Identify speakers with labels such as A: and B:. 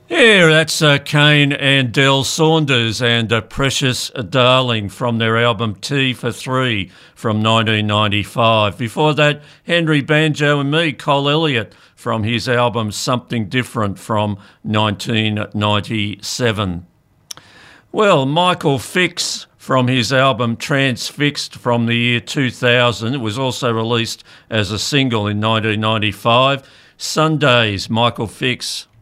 A: Yeah, that's Kane and Del Saunders and Precious Darling from their album Tea for Three from 1995. Before that, Henry Banjo and Me, Cole Elliott, from his album Something Different from 1997. Well, Michael Fix from his album Transfixed from the year 2000. It was also released as a single in 1995. Sundays, Michael Fix.